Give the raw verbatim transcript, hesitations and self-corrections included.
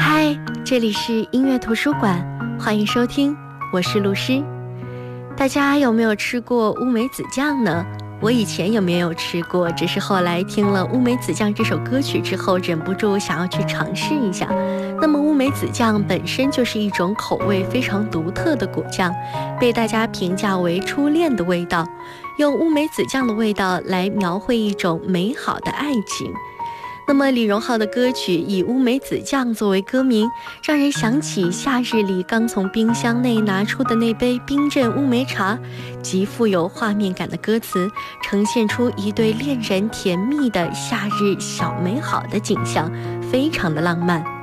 嗨，这里是音乐图书馆，欢迎收听，我是露诗。大家有没有吃过乌梅子酱呢？我以前有没有吃过，只是后来听了乌梅子酱这首歌曲之后，忍不住想要去尝试一下。那么乌梅子酱本身就是一种口味非常独特的果酱，被大家评价为初恋的味道，用乌梅子酱的味道来描绘一种美好的爱情。那么李荣浩的歌曲以乌梅子酱作为歌名，让人想起夏日里刚从冰箱内拿出的那杯冰镇乌梅茶，极富有画面感的歌词，呈现出一对恋人甜蜜的夏日小美好的景象，非常的浪漫。